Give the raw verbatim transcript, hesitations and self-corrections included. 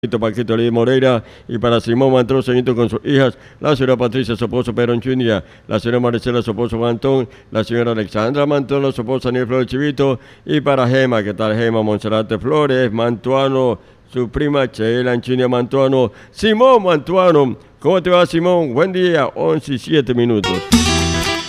Paquito Lee Moreira y para Simón Mantrón Señito con sus hijas, la señora Patricia Soposo Perón Junior, la señora Maricela Soposo Mantón, la señora Alexandra Mantón, la Soposo Daniel Flores Chivito y para Gema, ¿qué tal Gema? Monserrate Flores, Mantuano, su prima Sheila Anchinia Mantuano, Simón Mantuano. ¿Cómo te va, Simón? Buen día, once y siete minutos.